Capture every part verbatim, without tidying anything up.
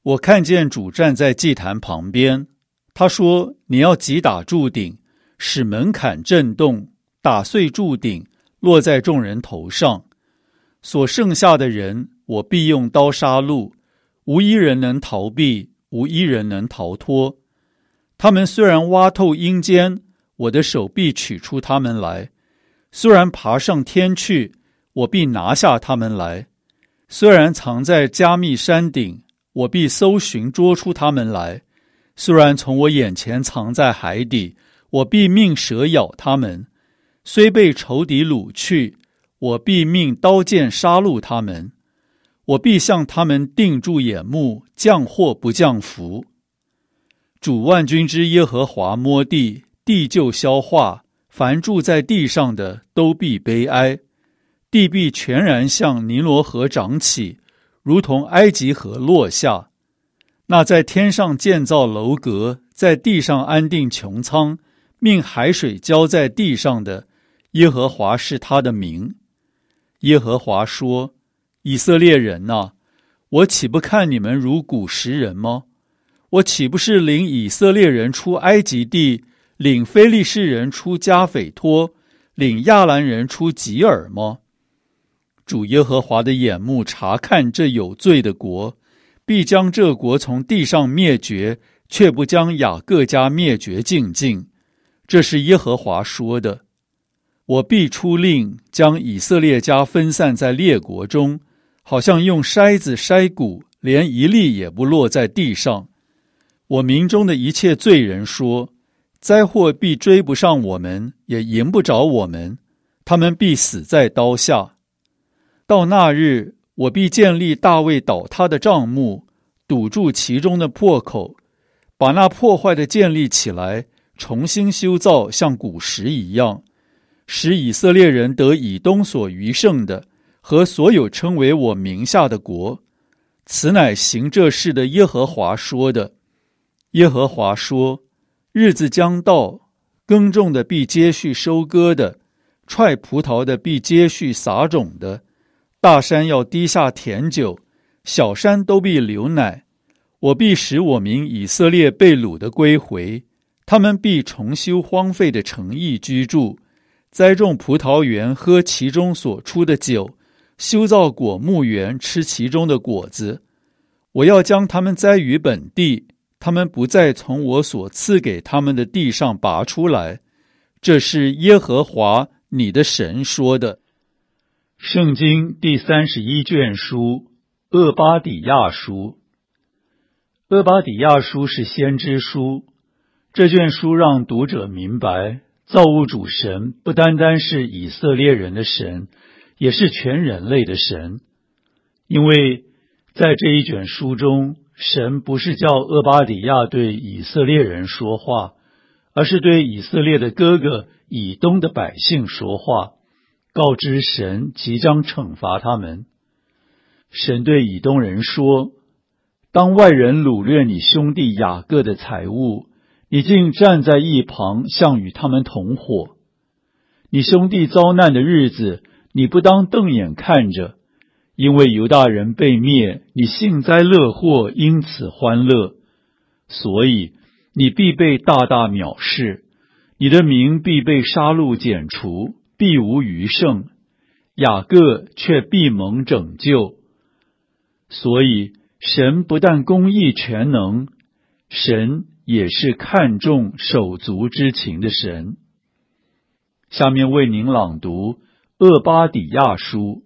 我看见主站在祭坛旁边，他说：你要击打柱顶，使门槛震动，打碎柱顶，落在众人头上。所剩下的人，我必用刀杀戮，无一人能逃避，无一人能逃脱。他们虽然挖透阴间，我的手必取出他们来；虽然爬上天去，我必拿下他们来；虽然藏在加密山顶，我必搜寻捉出他们来；虽然从我眼前藏在海底，我必命蛇咬他们；虽被仇敌掳去，我必命刀剑杀戮他们。我必向他们定住眼目，降祸不降福。主万军之耶和华摸地，地就消化，凡住在地上的都必悲哀。地必全然向尼罗河涨起，如同埃及河落下。那在天上建造楼阁，在地上安定穹苍，命海水浇在地上的，耶和华是他的名。耶和华说：以色列人哪，我岂不看你们如古时人吗？我岂不是领以色列人出埃及地，领非利士人出加斐托，领亚兰人出吉尔吗？主耶和华的眼目察看这有罪的国，必将这国从地上灭绝，却不将雅各家灭绝尽尽。这是耶和华说的。我必出令，将以色列家分散在列国中，好像用筛子筛谷，连一粒也不落在地上。我民中的一切罪人说：灾祸必追不上我们，也迎不着我们，他们必死在刀下。到那日，我必建立大卫倒塌的帐幕，堵住其中的破口，把那破坏的建立起来，重新修造，像古时一样，使以色列人得以东所余剩的，和所有称为我名下的国。此乃行这事的耶和华说的。耶和华说：日子将到，耕种的必接续收割的，踹葡萄的必接续撒种的。大山要滴下甜酒，小山都必流奶。我必使我民以色列被掳的归回，他们必重修荒废的城邑居住，栽种葡萄园，喝其中所出的酒，修造果木园，吃其中的果子。我要将他们栽于本地，他们不再从我所赐给他们的地上拔出来。这是耶和华你的神说的。圣经第三十一卷书，厄巴底亚书。厄巴底亚书是先知书，这卷书让读者明白，造物主神不单单是以色列人的神，也是全人类的神。因为在这一卷书中，神不是叫厄巴底亚对以色列人说话，而是对以色列的哥哥以东的百姓说话，告知神即将惩罚他们。神对以东人说：当外人掳掠你兄弟雅各的财物，你竟站在一旁，像与他们同伙。你兄弟遭难的日子，你不当瞪眼看着，因为犹大人被灭，你幸灾乐祸，因此欢乐。所以你必被大大藐视，你的名必被杀戮剪除，必无余剩，雅各却必蒙拯救。所以神不但公义全能，神也是看重手足之情的神。下面为您朗读厄巴底亚书。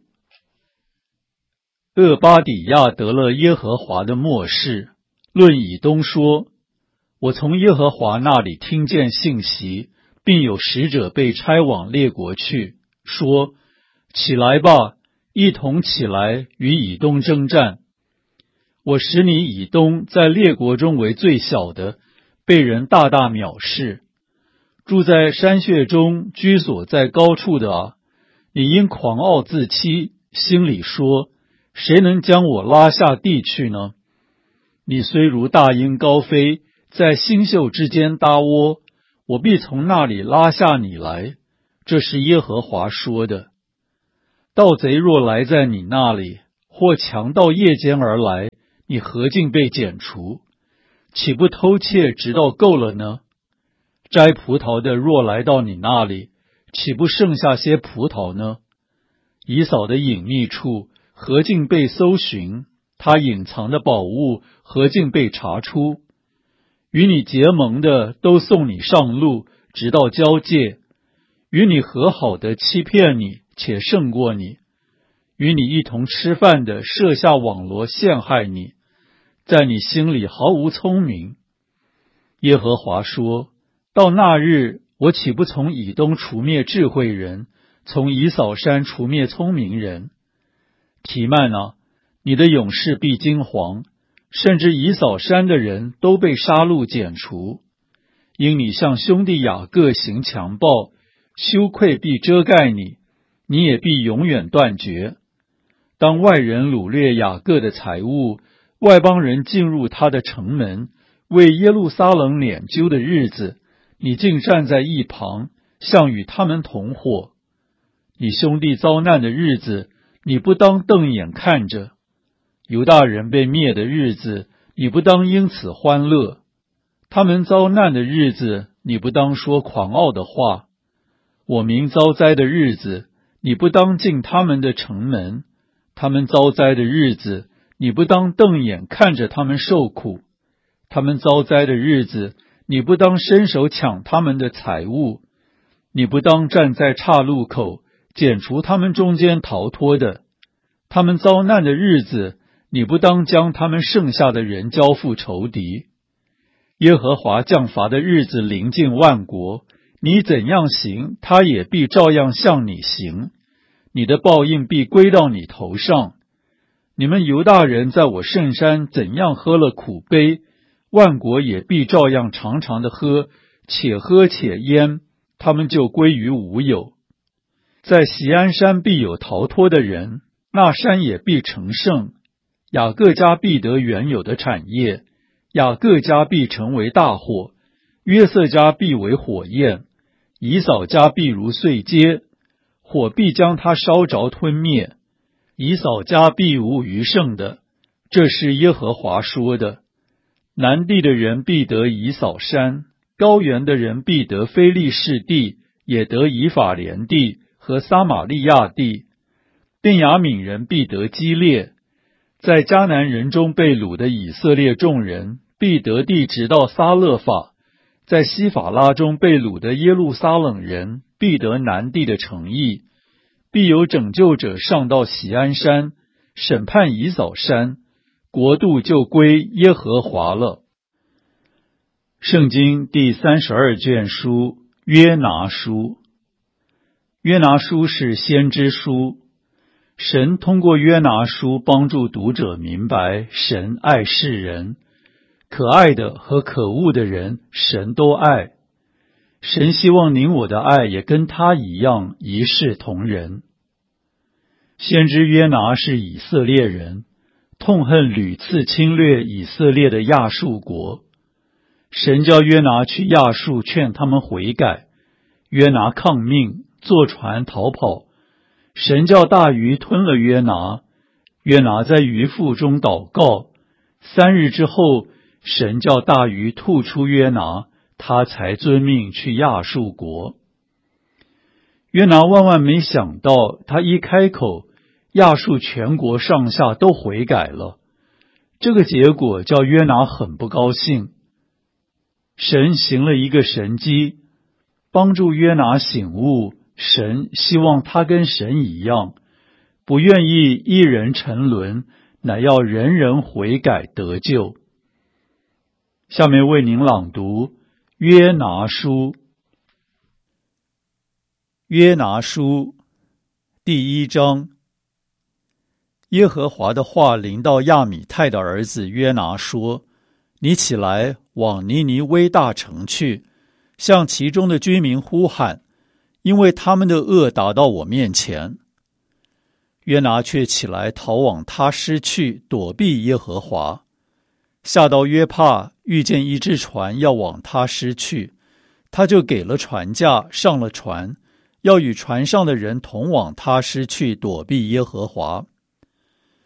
厄巴底亚得了耶和华的默示，论以东说：我从耶和华那里听见信息，并有使者被差往列国去，说：起来吧，一同起来与以东征战。我使你以东在列国中为最小的，被人大大藐视。住在山穴中，居所在高处的啊，你因狂傲自欺，心里说：谁能将我拉下地去呢？你虽如大鹰高飞，在星宿之间搭窝，我必从那里拉下你来。这是耶和华说的。盗贼若来在你那里，或强盗夜间而来， 你何竟被剪除？岂不偷窃直到够了呢？摘葡萄的若来到你那里，岂不剩下些葡萄呢？以扫的隐秘处何竟被搜寻？他隐藏的宝物何竟被查出？与你结盟的都送你上路，直到交界；与你和好的欺骗你，且胜过你；与你一同吃饭的设下网罗陷害你，在你心里毫无聪明。耶和华说：到那日，我岂不从以东除灭智慧人，从以扫山除灭聪明人？提曼啊，你的勇士必惊惶，甚至以扫山的人都被杀戮剪除。因你向兄弟雅各行强暴，羞愧必遮盖你，你也必永远断绝。当外人掳掠雅各的财物，外邦人进入他的城门，为耶路撒冷敛揪的日子，你竟站在一旁，像与他们同伙。你兄弟遭难的日子，你不当瞪眼看着；犹大人被灭的日子，你不当因此欢乐；他们遭难的日子，你不当说狂傲的话；我民遭灾的日子，你不当进他们的城门；他们遭灾的日子，你不当瞪眼看着他们受苦；他们遭灾的日子，你不当伸手抢他们的财物；你不当站在岔路口，剪除他们中间逃脱的；他们遭难的日子，你不当将他们剩下的人交付仇敌。耶和华降罚的日子临近万国，你怎样行，他也必照样向你行，你的报应必归到你头上。你们犹大人在我圣山怎样喝了苦杯，万国也必照样常常的喝，且喝且淹，他们就归于无有。在锡安山必有逃脱的人，那山也必成圣。雅各家必得原有的产业，雅各家必成为大火，约瑟家必为火焰，以扫家必如碎秸，火必将他烧着吞灭，以扫家必无余剩的。这是耶和华说的。南地的人必得以扫山，高原的人必得非利士地，也得以法莲地和撒玛利亚地。便雅悯人必得基列，在迦南人中被掳的以色列众人必得地直到撒勒法，在西法拉中被掳的耶路撒冷人必得南地的城邑。必有拯救者上到锡安山，审判以扫山，国度就归耶和华了。圣经第三十二卷书约拿书。约拿书是先知书，神通过约拿书帮助读者明白神爱世人，可爱的和可恶的人神都爱。神希望您我的爱也跟他一样一视同仁。先知约拿是以色列人，痛恨屡次侵略以色列的亚述国。神叫约拿去亚述劝他们悔改，约拿抗命，坐船逃跑。神叫大鱼吞了约拿，约拿在鱼腹中祷告。三日之后，神叫大鱼吐出约拿，他才遵命去亚述国。约拿万万没想到，他一开口，亚述全国上下都悔改了。这个结果叫约拿很不高兴。神行了一个神迹，帮助约拿醒悟，神希望他跟神一样，不愿意一人沉沦，乃要人人悔改得救。下面为您朗读约拿书。约拿书第一章。耶和华的话临到亚米太的儿子约拿说：你起来，往尼尼微大城去，向其中的居民呼喊，因为他们的恶达到我面前。约拿却起来逃往他施去，躲避耶和华。下到约帕，遇见一只船要往他施去，他就给了船价，上了船，要与船上的人同往他施去，躲避耶和华。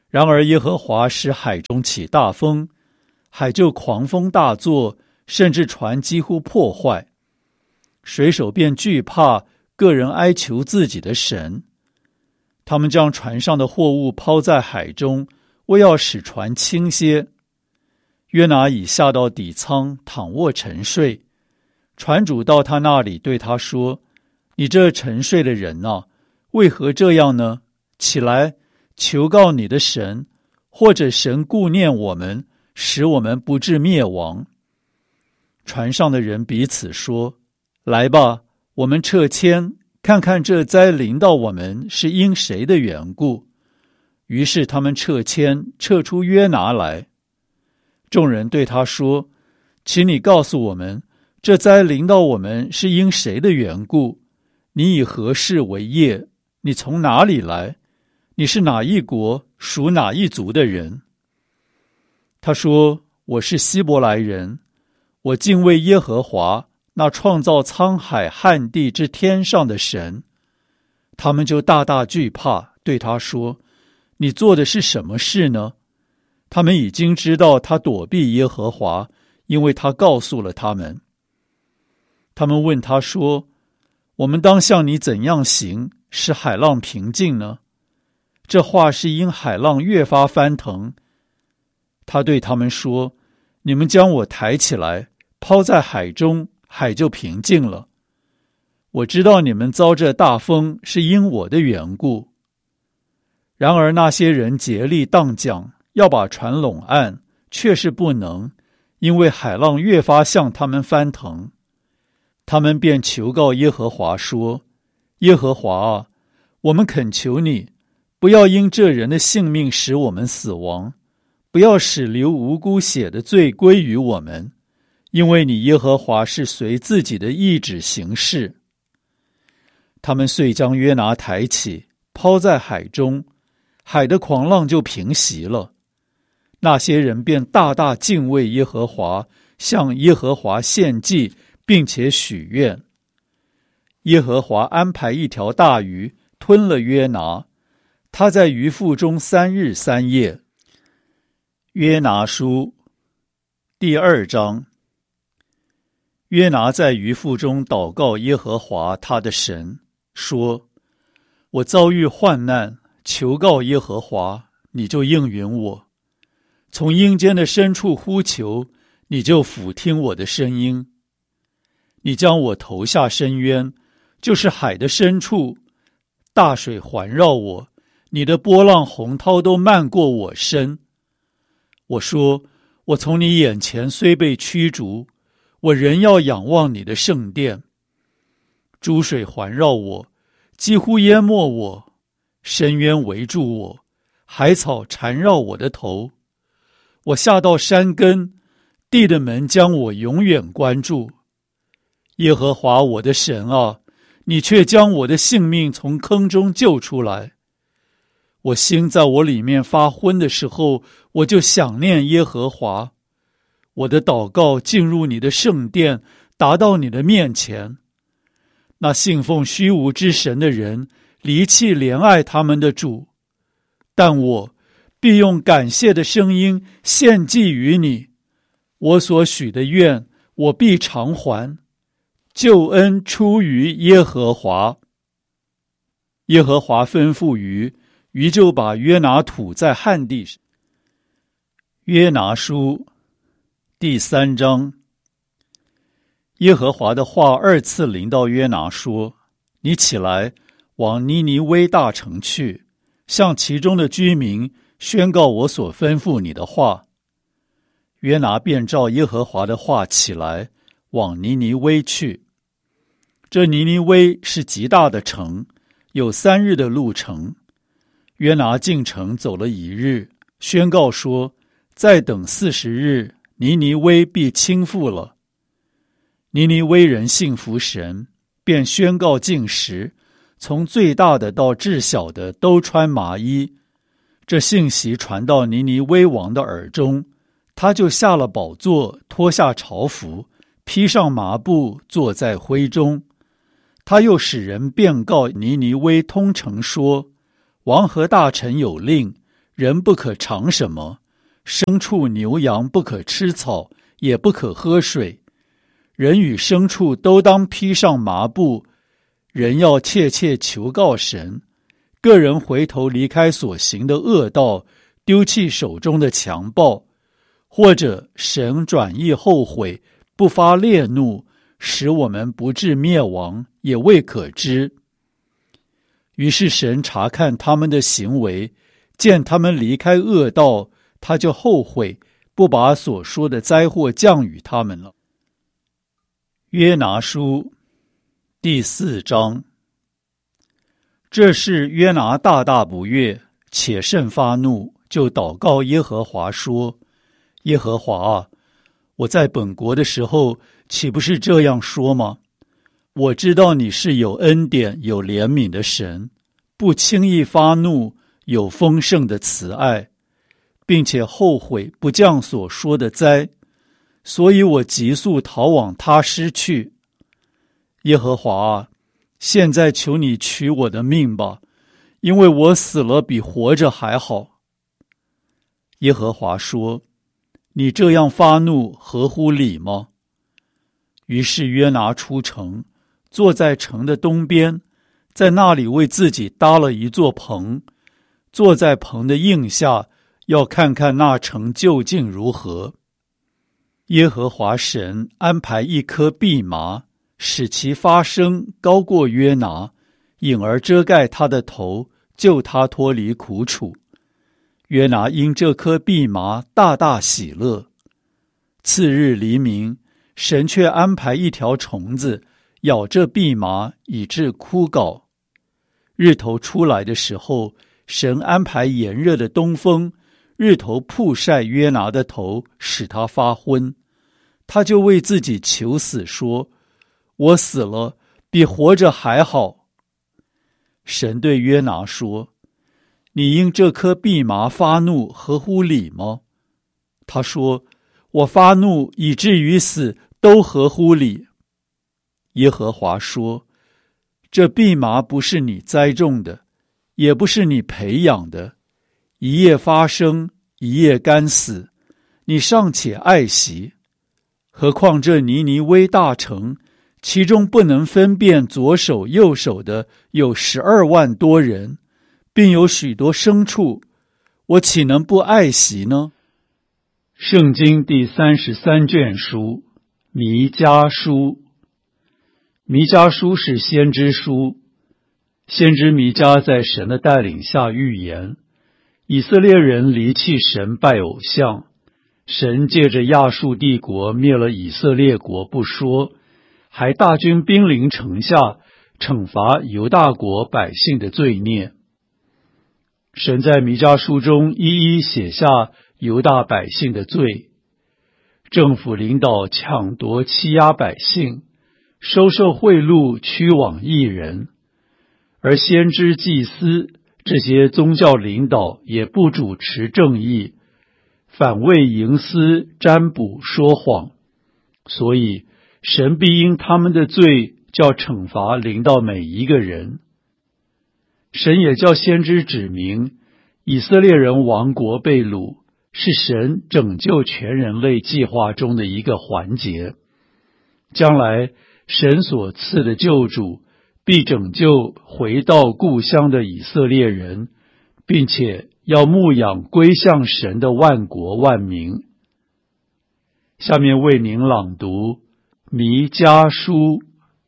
然而耶和华使海中起大风，海就狂风大作，甚至船几乎破坏。水手便惧怕，个人哀求自己的神。他们将船上的货物抛在海中，为要使船轻些。约拿已下到底舱，躺卧沉睡。船主到他那里，对他说：你这沉睡的人啊，为何这样呢？起来，求告你的神，或者神顾念我们，使我们不致灭亡。船上的人彼此说：来吧，我们撤迁，看看这灾临到我们是因谁的缘故。于是他们撤迁，撤出约拿来。众人对他说：请你告诉我们，这灾临到我们是因谁的缘故？你以何事为业？你从哪里来？你是哪一国，属哪一族的人？他说：我是希伯来人，我敬畏耶和华，那创造沧海旱地之天上的神。他们就大大惧怕，对他说：你做的是什么事呢？他们已经知道他躲避耶和华，因为他告诉了他们。他们问他说：我们当向你怎样行，使海浪平静呢？这话是因海浪越发翻腾。他对他们说：你们将我抬起来，抛在海中，海就平静了。我知道你们遭这大风是因我的缘故。然而那些人竭力荡桨，要把船拢岸，却是不能，因为海浪越发向他们翻腾。他们便求告耶和华说：耶和华啊，我们恳求你，不要因这人的性命使我们死亡，不要使流无辜血的罪归于我们，因为你耶和华是随自己的意志行事。他们遂将约拿抬起，抛在海中，海的狂浪就平息了。那些人便大大敬畏耶和华，向耶和华献祭，并且许愿。耶和华安排一条大鱼吞了约拿，他在鱼腹中三日三夜。约拿书第二章。约拿在鱼腹中祷告耶和华他的神，说：我遭遇患难，求告耶和华，你就应允我；从阴间的深处呼求，你就俯听我的声音。你将我投下深渊，就是海的深处，大水环绕我，你的波浪洪涛都漫过我身。我说：我从你眼前虽被驱逐，我仍要仰望你的圣殿。诸水环绕我，几乎淹没我，深渊围住我，海草缠绕我的头。我下到山根，地的门将我永远关住。耶和华我的神啊，你却将我的性命从坑中救出来。我心在我里面发昏的时候，我就想念耶和华。我的祷告进入你的圣殿，达到你的面前。那信奉虚无之神的人，离弃怜爱他们的主，但我必用感谢的声音献祭于你。我所许的愿，我必偿还。救恩出于耶和华。耶和华吩咐鱼，鱼就把约拿吐在旱地上。约拿书第三章。耶和华的话二次临到约拿说：你起来，往尼尼微大城去，向其中的居民宣告我所吩咐你的话。约拿便照耶和华的话起来，往尼尼微去。这尼尼微是极大的城，有三日的路程。约拿进城走了一日，宣告说：再等四十日，尼尼微必倾覆了。尼尼微人信服神，便宣告禁食，从最大的到至小的都穿麻衣。这信息传到尼尼微王的耳中，他就下了宝座，脱下朝服，披上麻布，坐在灰中。他又使人便告尼尼微通城说：王和大臣有令， 人不可尝什么，牲畜牛羊不可吃草，也不可喝水。人与牲畜都当披上麻布，人要切切求告神，个人回头离开所行的恶道，丢弃手中的强暴，或者神转意后悔，不发烈怒，使我们不致灭亡，也未可知。于是神查看他们的行为，见他们离开恶道，他就后悔，不把所说的灾祸降与他们了。约拿书第四章。这事约拿大大不悦，且甚发怒，就祷告耶和华说：耶和华啊，我在本国的时候，岂不是这样说吗？我知道你是有恩典有怜悯的神，不轻易发怒，有丰盛的慈爱，并且后悔不降所说的灾，所以我急速逃往他施去。耶和华啊，现在求你取我的命吧，因为我死了比活着还好。耶和华说：你这样发怒合乎理吗？于是约拿出城，坐在城的东边，在那里为自己搭了一座棚，坐在棚的荫下，要看看那城究竟如何。耶和华神安排一棵蓖麻，使其发声高过约拿，引而遮盖他的头，救他脱离苦楚。约拿因这棵蓖麻大大喜乐。次日黎明，神却安排一条虫子咬这蓖麻，以致枯槁。日头出来的时候，神安排炎热的东风，日头曝晒约拿的头，使他发昏。他就为自己求死，说：我死了比活着还好。神对约拿说：你因这棵蓖麻发怒合乎理吗？他说：我发怒以至于死都合乎理。耶和华说：这蓖麻不是你栽种的，也不是你培养的，一夜发生，一夜干死，你尚且爱惜。何况这尼尼微大城，其中不能分辨左手右手的有十二万多人，并有许多牲畜，我岂能不爱惜呢？圣经第三十三卷书，弥迦书。弥迦书是先知书，先知弥迦在神的带领下预言，以色列人离弃神拜偶像，神借着亚述帝国灭了以色列国不说，还大军兵临城下，惩罚犹大国百姓的罪孽。神在弥迦书中一一写下犹大百姓的罪，政府领导抢夺欺压百姓，收受贿赂屈枉义人，而先知祭司这些宗教领导也不主持正义，反为营私占卜说谎，所以神必因他们的罪叫惩罚临到每一个人。神也叫先知指明，以色列人亡国被掳是神拯救全人类计划中的一个环节。将来神所赐的救主必拯救回到故乡的以色列人，并且要牧养归向神的万国万民。下面为您朗读弥迦书。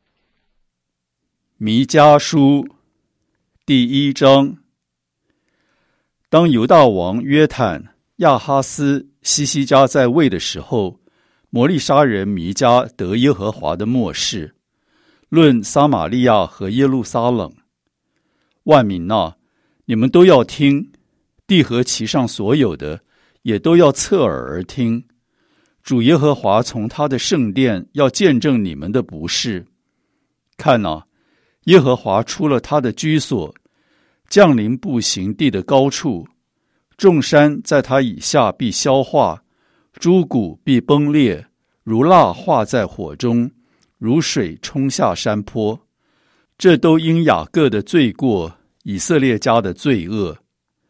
弥迦书第一章。当犹大王约坦、亚哈斯、西西家在位的时候，摩利沙人弥迦得耶和华的默示，论撒玛利亚和耶路撒冷。万民哪，你们都要听，地和其上所有的也都要侧耳而听。主耶和华从他的圣殿要见证你们的不是。看哪，耶和华出了他的居所，降临步行地的高处，众山在他以下必消化，诸谷必崩裂，如蜡化在火中，如水冲下山坡。这都因雅各的罪过，以色列家的罪恶。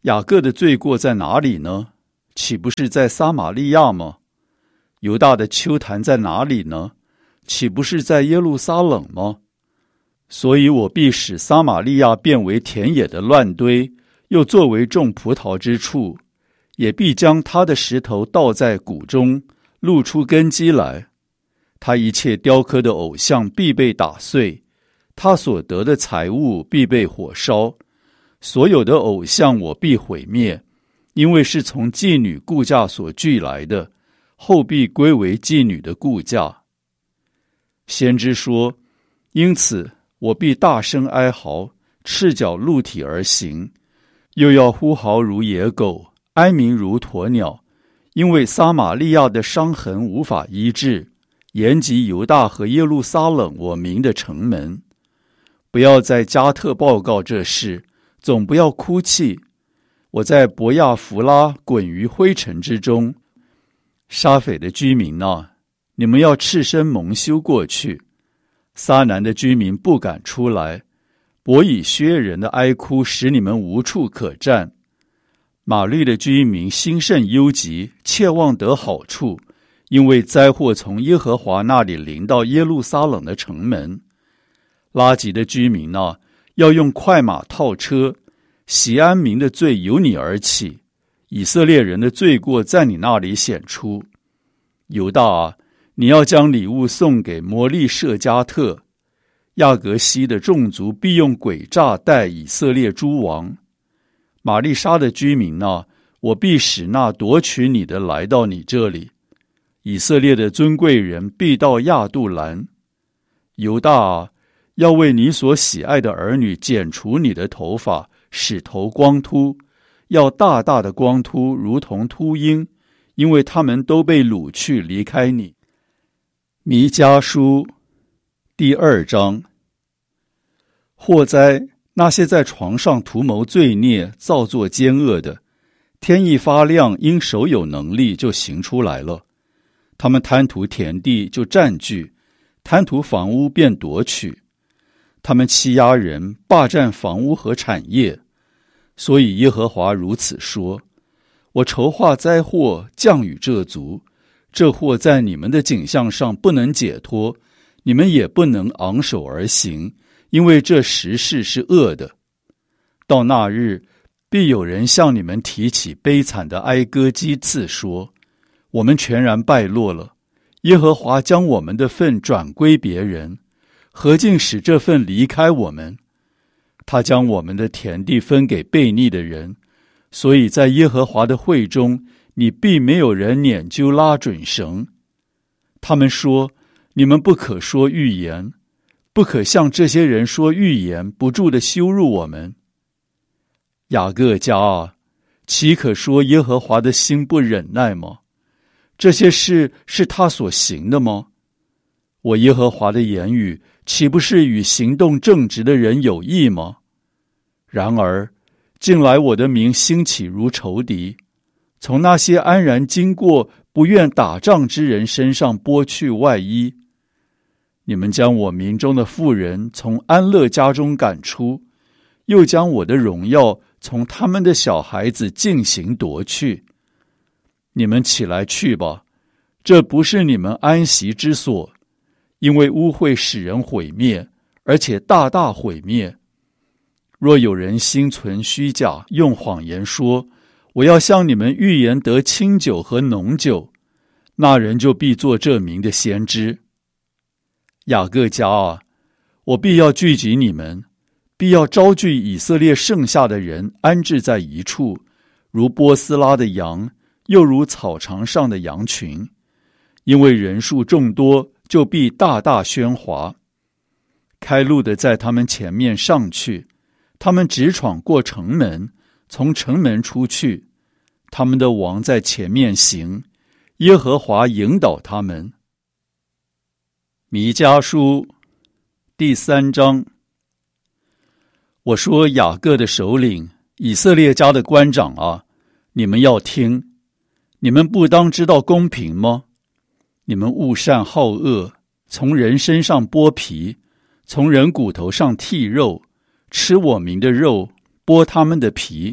雅各的罪过在哪里呢？岂不是在撒玛利亚吗？犹大的丘坛在哪里呢？岂不是在耶路撒冷吗？所以我必使撒玛利亚变为田野的乱堆，又作为种葡萄之处，也必将他的石头倒在谷中，露出根基来。他一切雕刻的偶像必被打碎，他所得的财物必被火烧。所有的偶像我必毁灭，因为是从妓女雇价所聚来的，后必归为妓女的雇价。先知说，因此我必大声哀嚎，赤脚露体而行，又要呼嚎如野狗，哀鸣如鸵鸟，因为撒玛利亚的伤痕无法医治，延及犹大和耶路撒冷我名的城门。不要在加特报告这事，总不要哭泣。我在伯亚弗拉滚于灰尘之中。沙斐的居民啊，你们要赤身蒙羞过去。撒南的居民不敢出来，伯以薛人的哀哭使你们无处可站。马律的居民心甚忧急，切望得好处，因为灾祸从耶和华那里临到耶路撒冷的城门。拉吉的居民啊，要用快马套车。锡安民的罪由你而起，以色列人的罪过在你那里显出。犹大啊，你要将礼物送给摩利舍加特。亚革西的众族必用诡诈待以色列诸王。玛丽莎的居民啊，我必使那夺取你的来到你这里。以色列的尊贵人必到亚杜兰。犹大啊，要为你所喜爱的儿女剪除你的头发，使头光秃，要大大的光秃，如同秃鹰，因为他们都被掳去离开你。弥迦书第二章。祸哉，那些在床上图谋罪孽、造作奸恶的，天一发亮，因手有能力就行出来了。他们贪图田地就占据，贪图房屋便夺取。他们欺压人，霸占房屋和产业。所以耶和华如此说，我筹划灾祸降与这族，这祸在你们的景象上不能解脱，你们也不能昂首而行，因为这时事是恶的。到那日，必有人向你们提起悲惨的哀歌讥刺说，我们全然败落了，耶和华将我们的份转归别人，何竟使这份离开我们？他将我们的田地分给悖逆的人，所以在耶和华的会中，你必没有人撵揪拉准绳。他们说，你们不可说预言，不可向这些人说预言，不住地羞辱我们。雅各家啊，岂可说耶和华的心不忍耐吗？这些事是他所行的吗？我耶和华的言语岂不是与行动正直的人有益吗？然而近来我的名兴起如仇敌，从那些安然经过不愿打仗之人身上剥去外衣。你们将我民中的妇人从安乐家中赶出，又将我的荣耀从他们的小孩子进行夺去。你们起来去吧，这不是你们安息之所，因为污秽使人毁灭，而且大大毁灭。若有人心存虚假，用谎言说，我要向你们预言得清酒和浓酒，那人就必做这名的先知。雅各家啊，我必要聚集你们，必要招聚以色列剩下的人，安置在一处，如波斯拉的羊，又如草场上的羊群。因为人数众多，就必大大喧哗。开路的在他们前面上去，他们直闯过城门，从城门出去。他们的王在前面行，耶和华引导他们。弥迦书第三章。我说雅各的首领，以色列家的官长啊，你们要听，你们不当知道公平吗？你们恶善好恶，从人身上剥皮，从人骨头上剔肉，吃我民的肉，剥他们的皮，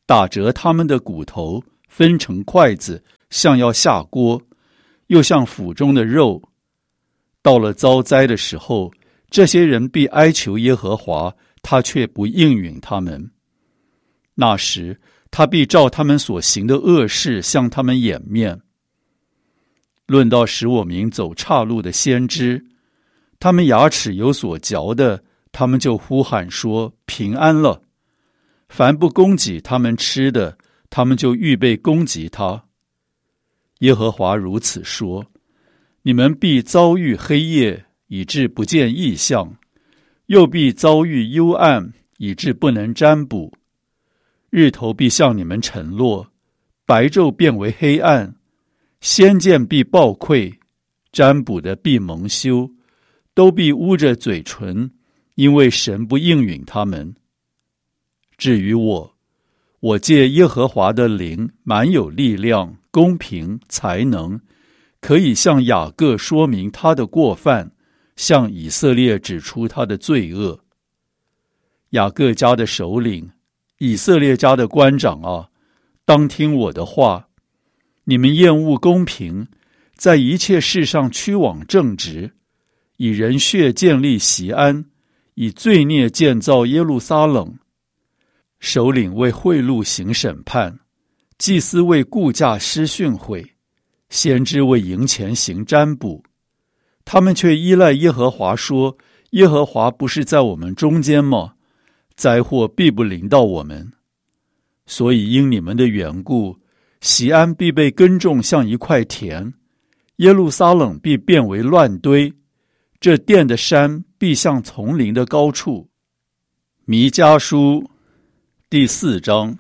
打折他们的骨头，分成筷子，像要下锅，又像腹中的肉。到了遭灾的时候，这些人必哀求耶和华，他却不应允他们。那时，他必照他们所行的恶事向他们掩面。论到使我民走岔路的先知，他们牙齿有所嚼的，他们就呼喊说平安了。凡不供给他们吃的，他们就预备攻击他。耶和华如此说：你们必遭遇黑夜，以致不见异象；又必遭遇幽暗，以致不能占卜。日头必向你们沉落，白昼变为黑暗，先见必暴溃，占卜的必蒙羞，都必捂着嘴唇，因为神不应允他们。至于我，我借耶和华的灵，满有力量、公平、才能，可以向雅各说明他的过犯，向以色列指出他的罪恶。雅各家的首领，以色列家的官长啊，当听我的话。你们厌恶公平，在一切事上屈枉正直，以人血建立锡安，以罪孽建造耶路撒冷。首领为贿赂行审判，祭司为雇价施训诲，先知为营钱行占卜。他们却依赖耶和华说，耶和华不是在我们中间吗？灾祸必不临到我们。所以因你们的缘故，锡安必被耕种像一块田，耶路撒冷必变为乱堆，这殿的山必像丛林的高处。弥迦书第四章。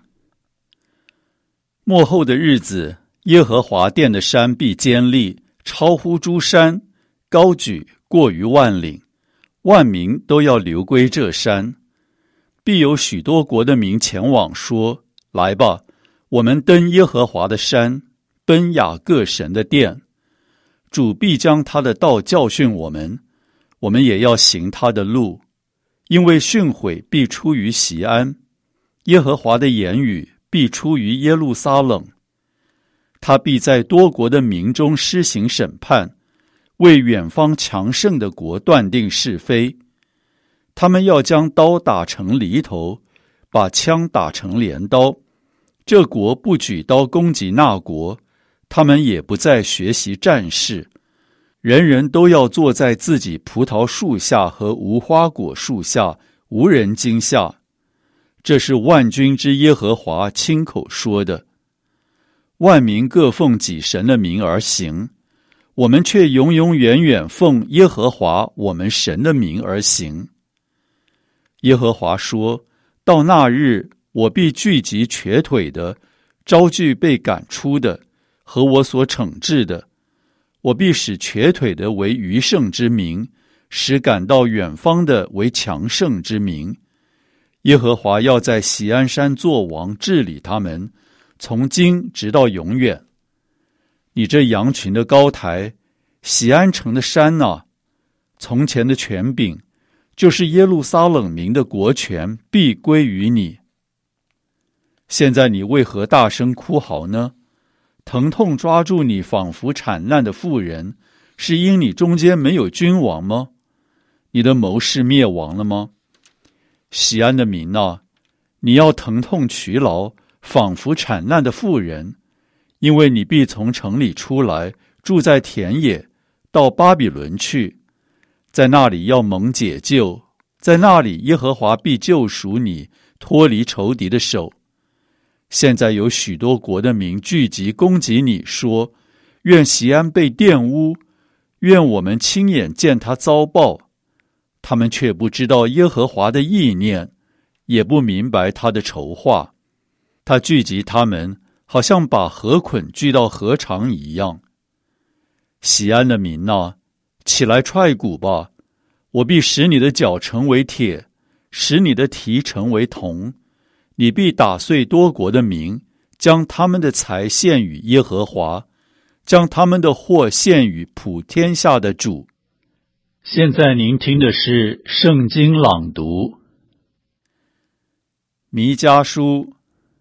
末后的日子，耶和华殿的山必坚立，超乎诸山，高举过于万岭，万民都要流归这山。必有许多国的民前往说，来吧，我们登耶和华的山，奔雅各神的殿。主必将他的道教训我们，我们也要行他的路，因为训诲必出于锡安，耶和华的言语必出于耶路撒冷。他必在多国的民中施行审判，为远方强盛的国断定是非。他们要将刀打成犁头，把枪打成镰刀。这国不举刀攻击那国，他们也不再学习战事。人人都要坐在自己葡萄树下和无花果树下，无人惊吓。这是万军之耶和华亲口说的。万民各奉己神的名而行，我们却永永远远奉耶和华我们神的名而行。耶和华说，到那日，我必聚集瘸腿的，招聚被赶出的，和我所惩治的。我必使瘸腿的为余剩之民，使赶到远方的为强盛之民。耶和华要在锡安山作王，治理他们，从今直到永远。你这羊群的高台，锡安城的山啊，从前的权柄，就是耶路撒冷民的国权，必归于你。现在你为何大声哭嚎呢？疼痛抓住你，仿佛产难的妇人，是因你中间没有君王吗？你的谋士灭亡了吗？锡安的民啊，你要疼痛劬劳，仿佛产难的妇人，因为你必从城里出来，住在田野，到巴比伦去，在那里要蒙解救，在那里耶和华必救赎你，脱离仇敌的手。现在有许多国的民聚集攻击你，说，愿锡安被玷污，愿我们亲眼见他遭报。他们却不知道耶和华的意念，也不明白他的筹划。他聚集他们，好像把河捆聚到河场一样。锡安的民啊，起来踹鼓吧，我必使你的脚成为铁，使你的蹄成为铜。你必打碎多国的民，将他们的财献与耶和华，将他们的祸献与普天下的主。现在您听的是圣经朗读。弥迦书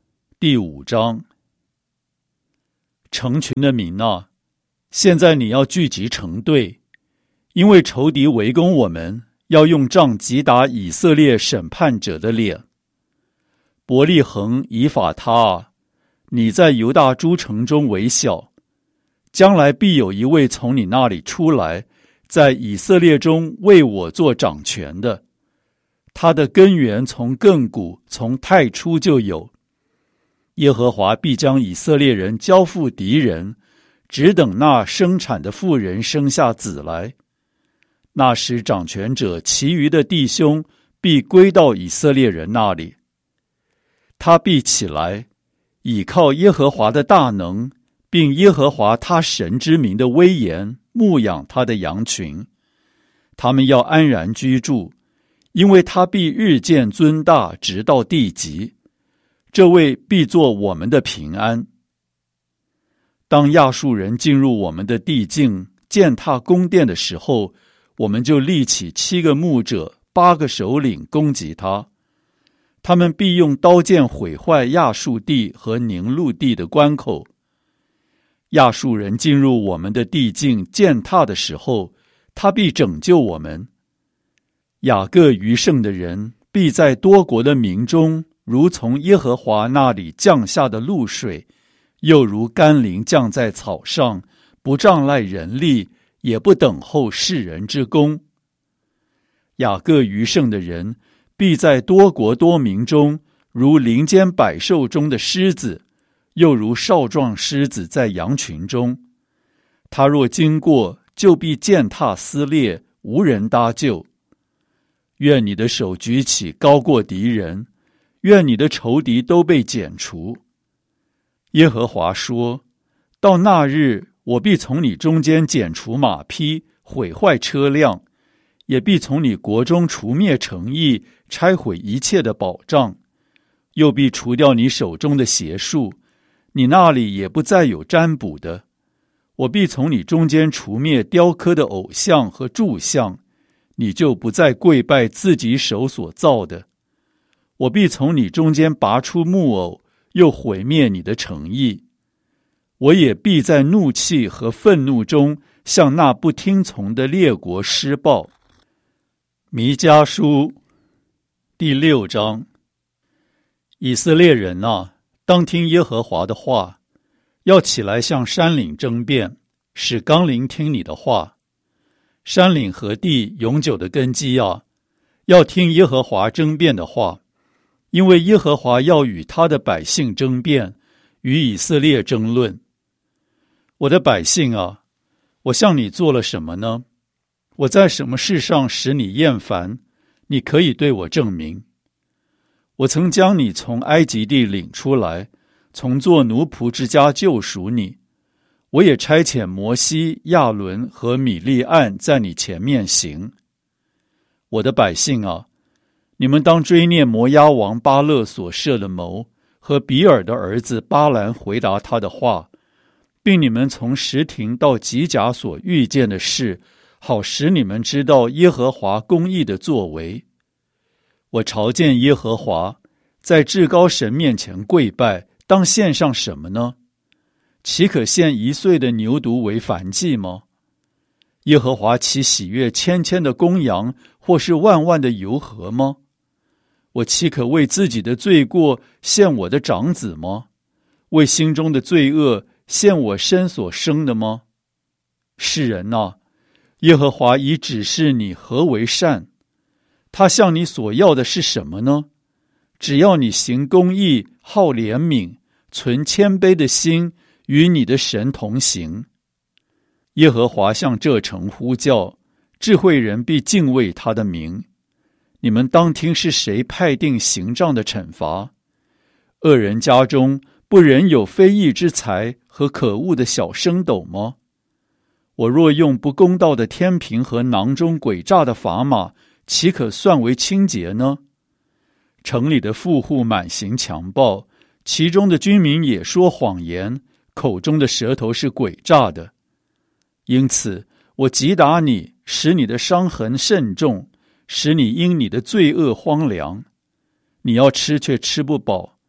第五章。成群的民啊，现在你要聚集成队，因为仇敌围攻我们，要用杖击打以色列审判者的脸。伯利恒以法他啊，你在犹大诸城中为小，将来必有一位从你那里出来，在以色列中为我做掌权的。他的根源从亘古，从太初就有。耶和华必将以色列人交付敌人，只等那生产的妇人生下子来。那时掌权者其余的弟兄必归到以色列人那里。他必起来，倚靠耶和华的大能，并耶和华他神之名的威严，牧养他的羊群。他们要安然居住，因为他必日渐尊大，直到地极。这位必作我们的平安。当亚述人进入我们的地境，践踏宫殿的时候，我们就立起七个牧者，八个首领攻击他。他们必用刀剑毁坏亚述地和宁录地的关口。亚述人进入我们的地境，践踏的时候，他必拯救我们。雅各余剩的人必在多国的民中，如从耶和华那里降下的露水，又如甘霖降在草上，不仗赖人力，也不等候世人之功。雅各余剩的人必在多国多民中，如林间百兽中的狮子，又如少壮狮子在羊群中。他若经过，就必践踏撕裂，无人搭救。愿你的手举起高过敌人，愿你的仇敌都被剪除。耶和华说，到那日，我必从你中间剪除马匹，毁坏车辆，也必从你国中除灭城邑，拆毁一切的保障，又必除掉你手中的邪术，你那里也不再有占卜的。我必从你中间除灭雕刻的偶像和柱像，你就不再跪拜自己手所造的。我必从你中间拔出木偶，又毁灭你的城邑。我也必在怒气和愤怒中，向那不听从的列国施报。弥迦书第六章。以色列人啊，当听耶和华的话，要起来向山岭争辩，使冈陵听你的话。山岭和地永久的根基啊，要听耶和华争辩的话，因为耶和华要与他的百姓争辩，与以色列争论。我的百姓啊，我向你做了什么呢？我在什么事上使你厌烦？你可以对我证明。我曾将你从埃及地领出来，从做奴仆之家救赎你。我也差遣摩西、亚伦和米利暗在你前面行。我的百姓啊，你们当追念摩押王巴勒所设的谋，和比尔的儿子巴兰回答他的话，并你们从什亭到吉甲所遇见的事，好使你们知道耶和华公义的作为。我朝见耶和华，在至高神面前跪拜，当献上什么呢？岂可献一岁的牛犊为燔祭吗？耶和华岂喜悦千千的公羊，或是万万的油河吗？我岂可为自己的罪过献我的长子吗？为心中的罪恶献我身所生的吗？世人啊，耶和华已指示你何为善。他向你所要的是什么呢？只要你行公义，好怜悯，存谦卑的心，与你的神同行。耶和华向这城呼叫，智慧人必敬畏他的名。你们当听是谁派定刑杖的惩罚？恶人家中不仍有非义之财和可恶的小升斗吗？我若用不公道的天平和囊中诡诈的砝码，岂可算为清洁呢？城里的富户满行强暴，其中的居民也说谎言，口中的舌头是诡诈的。因此我击打你，使你的伤痕甚重，使你因你的罪恶荒凉。你要吃却吃不饱，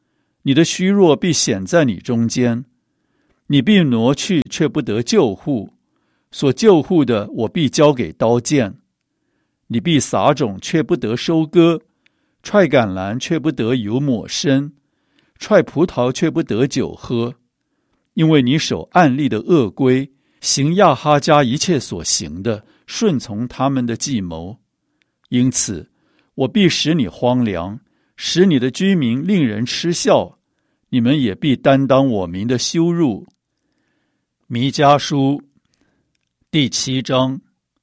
你的虚弱必显在你中间。你必挪去，却不得救护；所救护的，我必交给刀剑。你必撒种，却不得收割；踹橄榄，却不得油抹身；踹葡萄，却不得酒喝。因为你守暗利的恶规，行亚哈家一切所行的，顺从他们的计谋。因此，我必使你荒凉，使你的居民令人嗤笑，你们也必担当我民的羞辱。弥迦书第七章。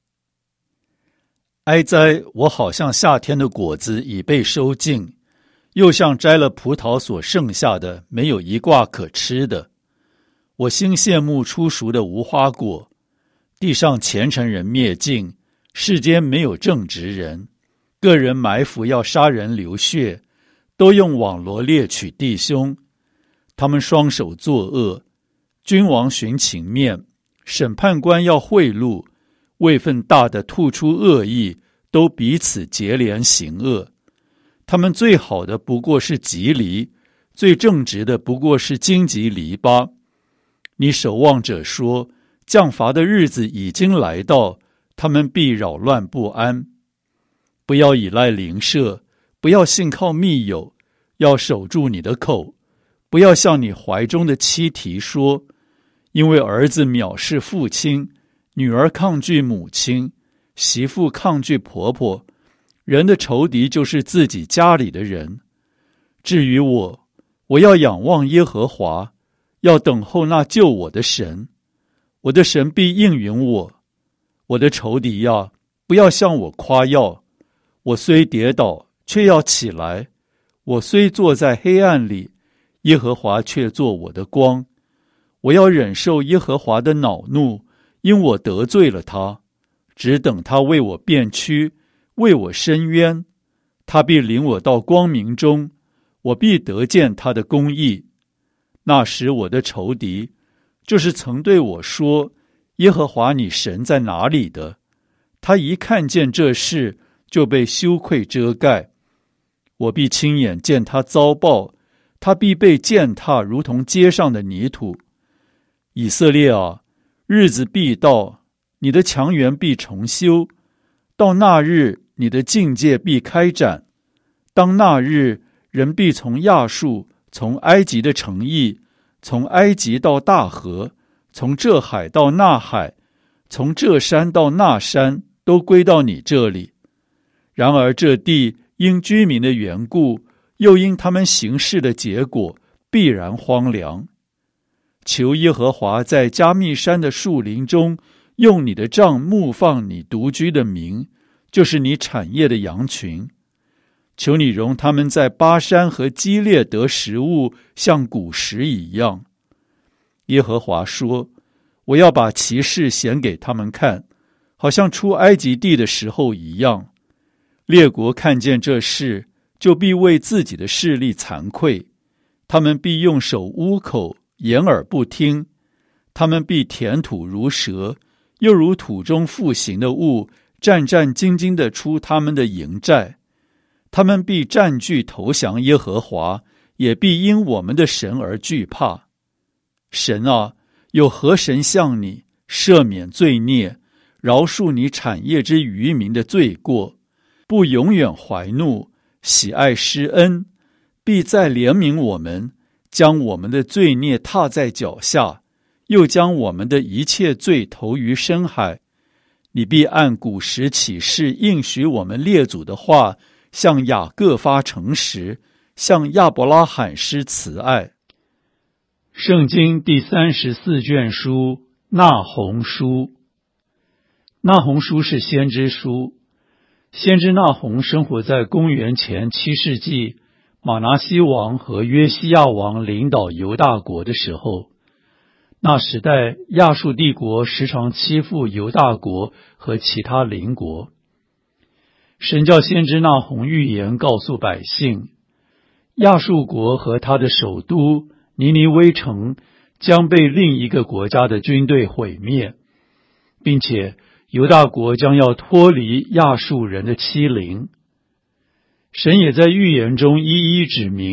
哀哉！我好像夏天的果子已被收尽，又像摘了葡萄所剩下的，没有一挂可吃的。我心羡慕初熟的无花果，地上虔诚人灭尽，世间没有正直人。个人埋伏要杀人流血，都用网罗猎取弟兄。他们双手作恶，君王寻情面，审判官要贿赂，位分大的吐出恶意，都彼此结连行恶。他们最好的不过是吉藜，最正直的不过是荆棘篱笆。你守望者说，降罚的日子已经来到，他们必扰乱不安。不要依赖邻舍，不要信靠密友，要守住你的口，不要向你怀中的妻提说，因为儿子藐视父亲，女儿抗拒母亲，媳妇抗拒婆婆。人的仇敌就是自己家里的人。至于我，我要仰望耶和华，要等候那救我的神。我的神必应允我。我的仇敌呀，不要向我夸耀。我虽跌倒，却要起来；我虽坐在黑暗里，耶和华却做我的光。我要忍受耶和华的恼怒，因我得罪了他，只等他为我辩屈，为我伸冤。他必领我到光明中，我必得见他的公义。那时我的仇敌，就是曾对我说，耶和华你神在哪里的，他一看见这事，就被羞愧遮盖。我必亲眼见他遭报，他必被践踏，如同街上的泥土。以色列啊，日子必到，你的墙垣必重修。到那日，你的境界必开展。当那日，人必从亚述，从埃及的城邑，从埃及到大河，从这海到那海，从这山到那山，都归到你这里。然而这地因居民的缘故，又因他们行事的结果，必然荒凉。求耶和华在加密山的树林中，用你的杖牧放你独居的民，就是你产业的羊群。求你容他们在巴山和基列得食物，像古时一样。耶和华说，我要把奇事显给他们看，好像出埃及地的时候一样。列国看见这事，就必为自己的势力惭愧，他们必用手捂口，掩耳不听。他们必填土如蛇，又如土中复行的物，战战兢兢地出他们的营寨。他们必占据投降耶和华，也必因我们的神而惧怕。神啊，有何神向你赦免罪孽，饶恕你产业之渔民的罪过，不永远怀怒，喜爱施恩，必再怜悯我们，将我们的罪孽踏在脚下，又将我们的一切罪投于深海。你必按古时起誓应许我们列祖的话，向雅各发诚实，向亚伯拉罕施慈爱。圣经第三十四卷书，那鸿书。那鸿书是先知书。先知那鸿生活在公元前七世纪，马拿西王和约西亚王领导犹大国的时候。那时代，亚述帝国时常欺负犹大国和其他邻国。神叫先知那鸿预言告诉百姓，亚述国和他的首都尼尼微城将被另一个国家的军队毁灭，并且犹大国将要脱离亚述人的欺凌。神也在预言中一一指明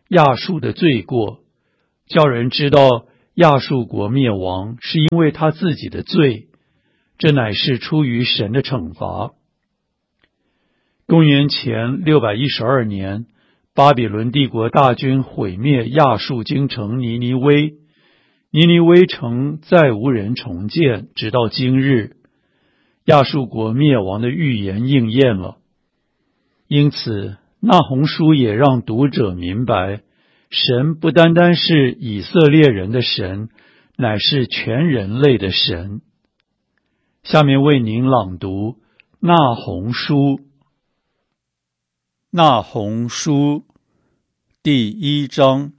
亚述的罪过，叫人知道亚述国灭亡是因为他自己的罪，这乃是出于神的惩罚。公元前六百一十二年，巴比伦帝国大军毁灭亚述京城尼尼微，尼尼微城再无人重建，直到今日。亚述国灭亡的预言应验了。因此，那鸿书也让读者明白，神不单单是以色列人的神，乃是全人类的神。下面为您朗读那鸿书。那鸿书第一章，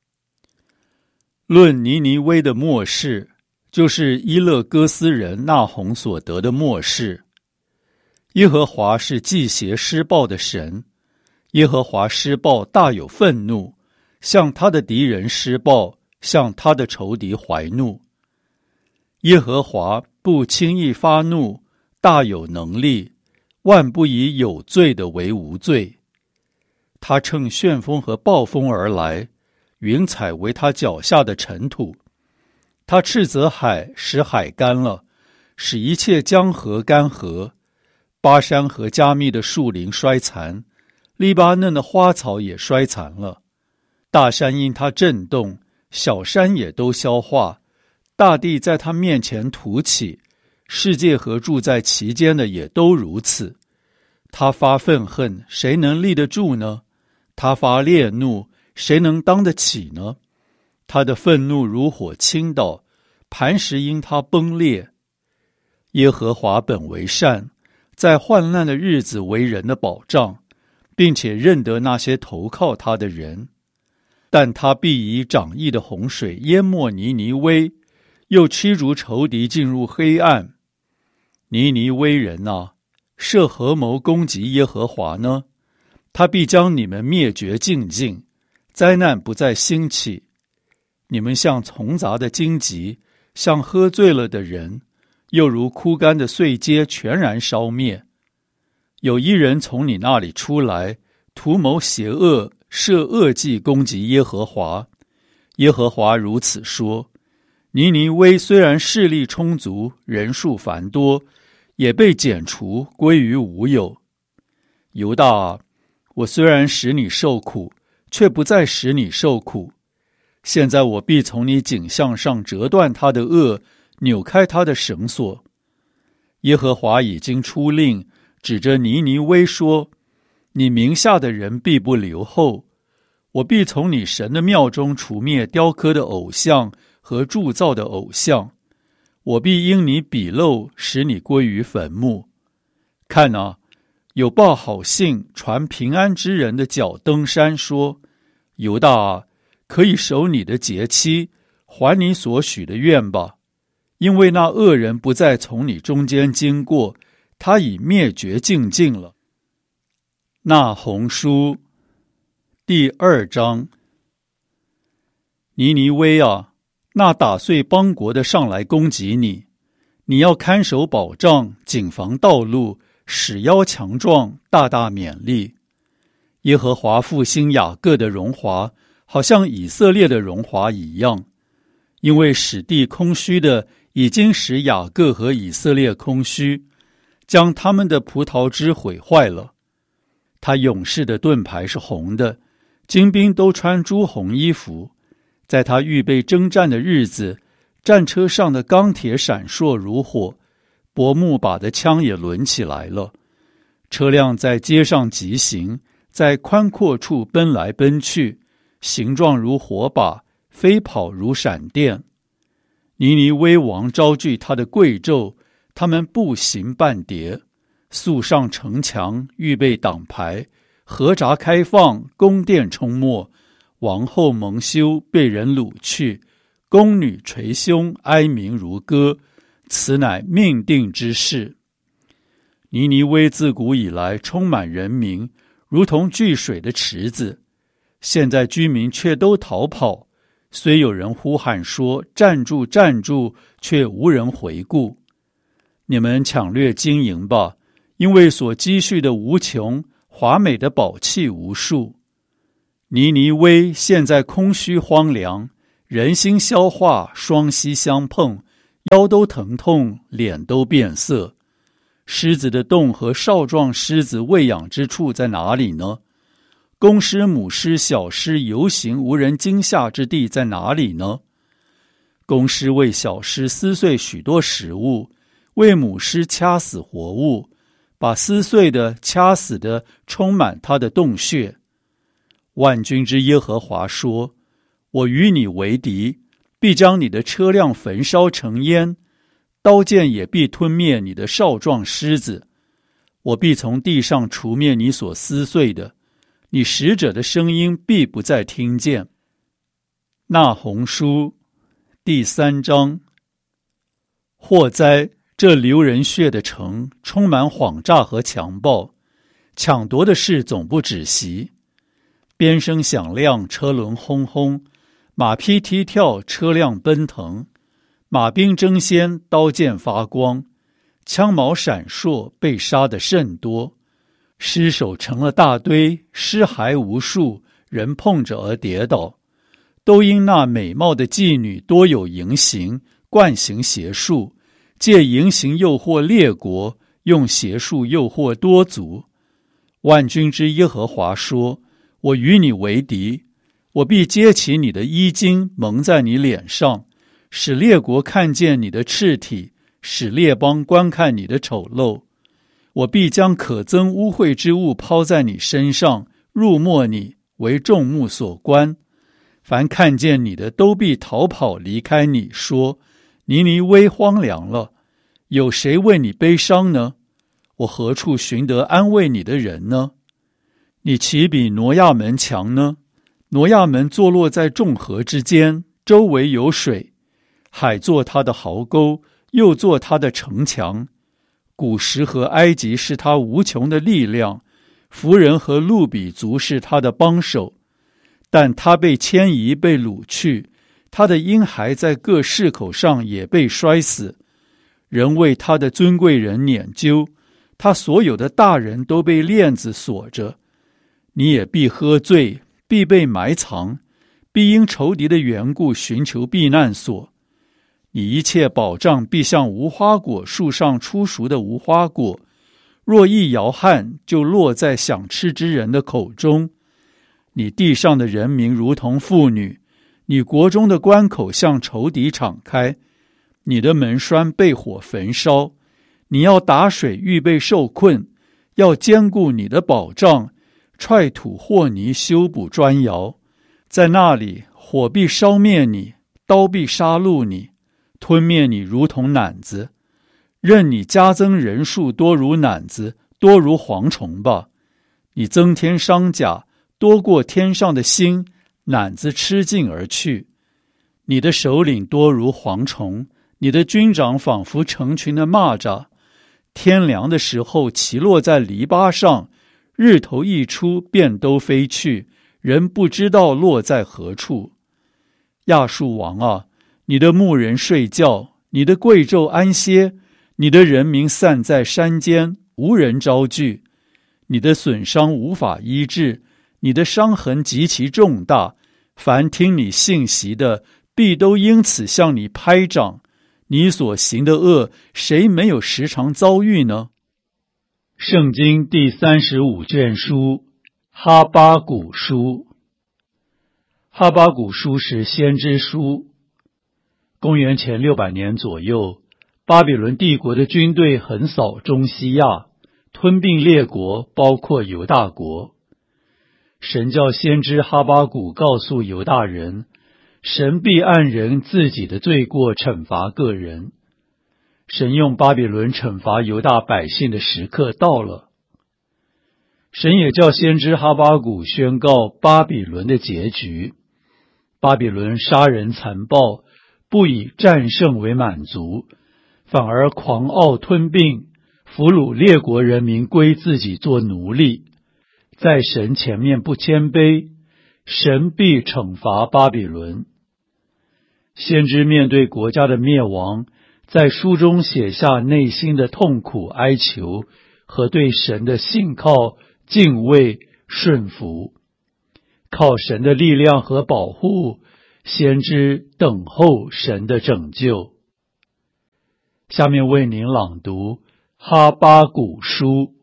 论尼尼微的末世，就是伊勒哥斯人那鸿所得的末世。耶和华是忌邪施暴的神，耶和华施暴大有愤怒，向他的敌人施暴，向他的仇敌怀怒。耶和华不轻易发怒，大有能力，万不以有罪的为无罪。他乘旋风和暴风而来，云彩为他脚下的尘土。他斥责海，使海干了，使一切江河干涸。巴山和加密的树林衰残，黎巴嫩的花草也衰残了。大山因他震动，小山也都消化，大地在他面前凸起，世界和住在其间的也都如此。他发愤恨，谁能立得住呢？他发烈怒，谁能当得起呢？他的愤怒如火倾倒，磐石因他崩裂。耶和华本为善，在患难的日子为人的保障，并且认得那些投靠他的人。但他必以涨溢的洪水淹没尼尼微，又驱逐仇敌进入黑暗。尼尼微人啊，设合谋攻击耶和华呢？他必将你们灭绝尽尽，灾难不再兴起。你们像丛杂的荆棘，像喝醉了的人，又如枯干的碎秸全然烧灭。有一人从你那里出来，图谋邪恶，设恶计攻击耶和华。耶和华如此说：尼尼微虽然势力充足，人数繁多，也被剪除，归于无有。犹大啊，我虽然使你受苦，却不再使你受苦。现在我必从你颈项上折断他的轭，扭开他的绳索。耶和华已经出令，指着尼尼微说：你名下的人必不留后。我必从你神的庙中除灭雕刻的偶像和铸造的偶像。我必因你鄙陋，使你归于坟墓。看啊，有报好信传平安之人的脚登山说：犹大啊，可以守你的节期，还你所许的愿吧，因为那恶人不再从你中间经过，他已灭绝尽尽了。那鸿书第二章。尼尼微啊，那打碎邦国的上来攻击你，你要看守保障，谨防道路，使腰强壮，大大勉励。耶和华复兴雅各的荣华，好像以色列的荣华一样，因为使地空虚的已经使雅各和以色列空虚，将他们的葡萄枝毁坏了。他勇士的盾牌是红的，精兵都穿朱红衣服。在他预备征战的日子，战车上的钢铁闪烁如火，薄木把的枪也抡起来了。车辆在街上疾行，在宽阔处奔来奔去，形状如火把，飞跑如闪电。尼尼微王招聚他的贵胄，他们步行半叠，速上城墙，预备挡牌，河闸开放，宫殿冲没。王后蒙羞，被人掳去，宫女捶胸，哀鸣如歌，此乃命定之事。尼尼微自古以来充满人民，如同聚水的池子，现在居民却都逃跑，虽有人呼喊说站住站住，却无人回顾。你们抢掠金银吧，因为所积蓄的无穷，华美的宝器无数。 尼尼微现在空虚荒凉，人心消化，双膝相碰，腰都疼痛，脸都变色。狮子的洞和少壮狮子喂养之处在哪里呢？公狮、母狮、小狮游行无人惊吓之地在哪里呢？公狮为小狮撕碎许多食物，为母狮掐死活物，把撕碎的、掐死的充满它的洞穴。万军之耶和华说：我与你为敌，必将你的车辆焚烧成烟，刀剑也必吞灭你的少壮狮子。我必从地上除灭你所撕碎的，你使者的声音必不再听见。那鸿书第三章。祸哉！这流人血的城，充满谎诈和强暴，抢夺的事总不止息。鞭声响亮，车轮轰轰，马匹踢跳，车辆奔腾，马兵争先，刀剑发光，枪矛闪烁，被杀的甚多。尸首成了大堆，尸骸无数，人碰着而跌倒，都因那美貌的妓女多有淫行，惯行邪术，借淫行诱惑列国，用邪术诱惑多族。万军之耶和华说：我与你为敌，我必揭起你的衣襟，蒙在你脸上，使列国看见你的赤体，使列邦观看你的丑陋。我必将可憎污秽之物抛在你身上，入没你，为众目所观。凡看见你的都必逃跑离开你，说：尼尼微荒凉了，有谁为你悲伤呢？我何处寻得安慰你的人呢？你岂比挪亚门强呢？挪亚门坐落在众河之间，周围有水，海做他的壕沟，又做他的城墙。古时和埃及是他无穷的力量，弗人和路比族是他的帮手。但他被迁移，被掳去，他的婴孩在各市口上也被摔死。人为他的尊贵人撵究，他所有的大人都被链子锁着。你也必喝醉，必被埋藏，必因仇敌的缘故寻求避难所。你一切保障必像无花果树上出熟的无花果，若一摇撼，就落在想吃之人的口中。你地上的人民如同妇女，你国中的关口向仇敌敞开。你的门栓被火焚烧，你要打水预备受困，要坚固你的保障，踹土和泥修补砖窑。在那里，火必烧灭你，刀必杀戮你，吞灭你如同赧子。任你加增人数多如赧子，多如蝗虫吧。你增添伤甲，多过天上的星，赧子吃尽而去。你的首领多如蝗虫，你的军长仿佛成群的蚂蚱。天凉的时候，其落在篱笆上，日头一出，便都飞去，人不知道落在何处。亚述王啊，你的牧人睡觉，你的贵胄安歇，你的人民散在山间，无人招聚。你的损伤无法医治，你的伤痕极其重大，凡听你信息的，必都因此向你拍掌。你所行的恶，谁没有时常遭遇呢？圣经第三十五卷书，哈巴谷书。哈巴谷书是先知书。公元前六百年左右，巴比伦帝国的军队横扫中西亚，吞并列国，包括犹大国。神叫先知哈巴谷告诉犹大人，神必按人自己的罪过惩罚个人。神用巴比伦惩罚犹大百姓的时刻到了。神也叫先知哈巴谷宣告巴比伦的结局。巴比伦杀人残暴，不以战胜为满足，反而狂傲吞并，俘虏列国人民归自己做奴隶。在神前面不谦卑，神必惩罚巴比伦。先知面对国家的灭亡，在书中写下内心的痛苦哀求和对神的信靠、敬畏、顺服。 靠神的力量和保护，先知等候神的拯救。下面为您朗读哈巴谷书。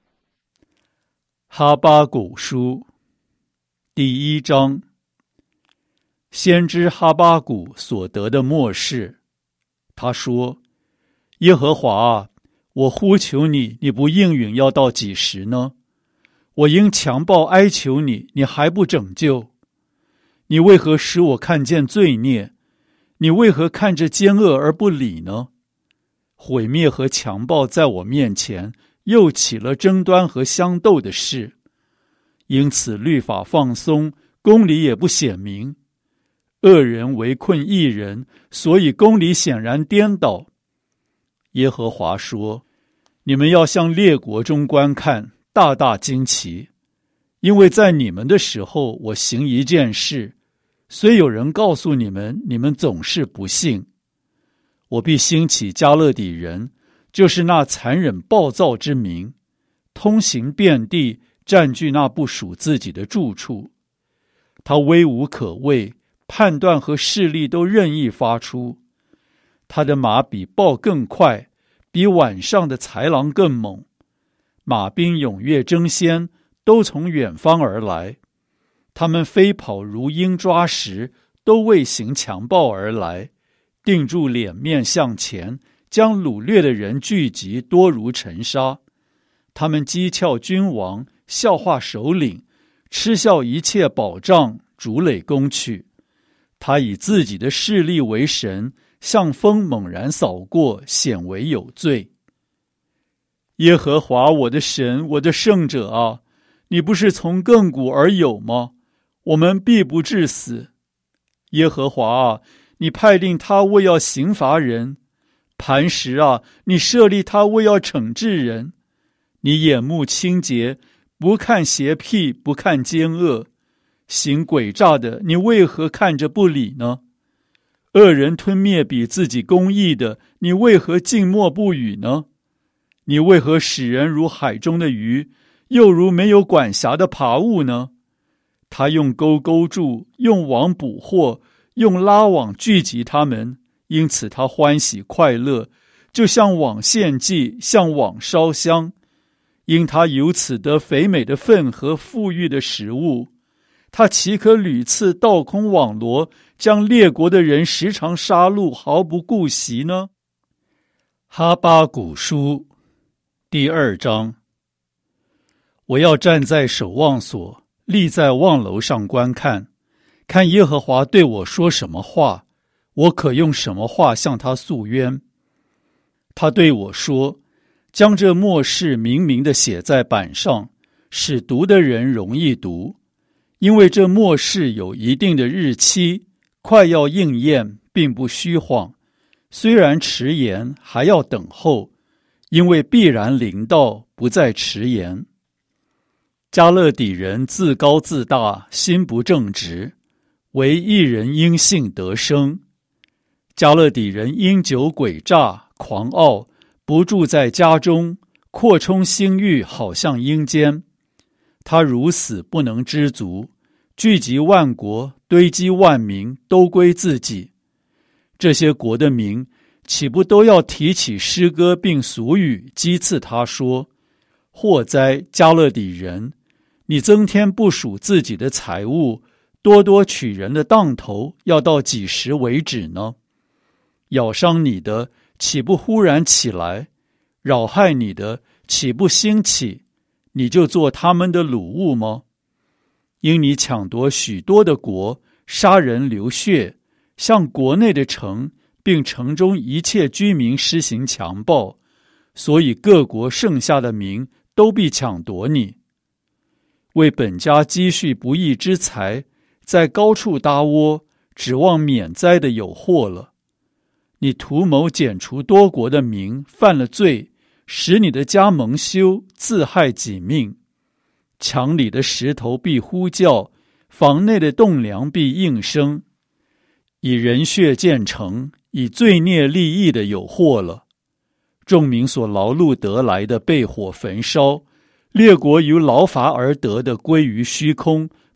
哈巴谷书第一章，先知哈巴谷所得的默示。他说：耶和华啊，我呼求你，你不应允，要到几时呢？我因强暴哀求你，你还不拯救？你为何使我看见罪孽？你为何看着奸恶而不理呢？毁灭和强暴在我面前，又起了争端和相斗的事。因此律法放松，公理也不显明。恶人围困义人，所以公理显然颠倒。耶和华说：你们要向列国中观看，大大惊奇，因为在你们的时候，我行一件事，虽有人告诉你们，你们总是不信。我必兴起加勒底人，就是那残忍暴躁之民，通行遍地，占据那不属自己的住处。他威无可畏，判断和势力都任意发出。他的马比豹更快，比晚上的豺狼更猛。马兵踊跃争先，都从远方而来。他们飞跑如鹰抓食，都为行强暴而来。定住脸面向前，将掳掠的人聚集，多如尘沙。他们讥诮君王，笑话首领，嗤笑一切保障，筑垒攻去。他以自己的势力为神，像风猛然扫过，显为有罪。耶和华我的神，我的圣者啊，你不是从亘古而有吗？我们必不致死。耶和华啊，你派定他为要刑罚人。磐石啊，你设立他为要惩治人。你眼目清洁，不看邪僻，不看奸恶。行诡诈的，你为何看着不理呢？恶人吞灭比自己公义的，你为何静默不语呢？你为何使人如海中的鱼，又如没有管辖的爬物呢？他用钩勾住，用网捕获，用拉网聚集他们，因此他欢喜快乐，就像网献祭，像网烧香。因他由此得肥美的粪和富裕的食物，他岂可屡次倒空网罗，将列国的人时常杀戮，毫不顾惜呢？哈巴谷书第二章。我要站在守望所，立在望楼上观看，看耶和华对我说什么话，我可用什么话向他诉冤。他对我说：将这默示明明地写在板上，使读的人容易读。因为这默示有一定的日期，快要应验，并不虚晃。虽然迟延，还要等候，因为必然临到，不再迟延。加勒底人自高自大，心不正直，唯一人因信得生。加勒底人因酒诡诈，狂傲，不住在家中，扩充心欲，好像阴间。他如死不能知足，聚集万国，堆积万民，都归自己。这些国的民岂不都要提起诗歌并俗语，讥刺他说：祸哉，加勒底人！你增添不属自己的财物，多多取人的当头，要到几时为止呢？咬伤你的，岂不忽然起来？扰害你的，岂不兴起？你就做他们的掳物吗？因你抢夺许多的国，杀人流血，向国内的城，并城中一切居民施行强暴，所以各国剩下的民都必抢夺你。为本家积蓄不义之财，在高处搭窝，指望免灾的有祸了。你图谋剪除多国的民，犯了罪，使你的家蒙羞，自害己命。墙里的石头必呼叫，房内的栋梁必应声。以人血建成，以罪孽立意的有祸了。众民所劳碌得来的被火焚烧，列国由劳乏而得的归于虚空，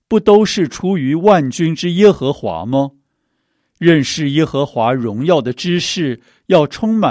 不都是出于万军之耶和华吗？认识耶和华荣耀的知识要充满